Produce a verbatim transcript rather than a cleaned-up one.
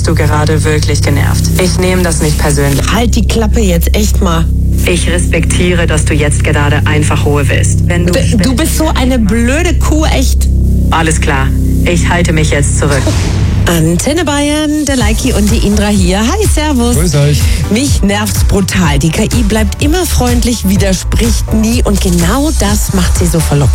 Du gerade wirklich genervt. Ich nehme das nicht persönlich. Halt die Klappe jetzt echt mal. Ich respektiere, dass du jetzt gerade einfach Ruhe willst. Wenn du, Du, du bist so eine blöde Kuh, echt. Alles klar. Ich halte mich jetzt zurück. Antenne Bayern, der Leiki und die Indra hier. Hi, servus. Grüß euch. Mich nervt's brutal. Die K I bleibt immer freundlich, widerspricht nie und genau das macht sie so verlockend.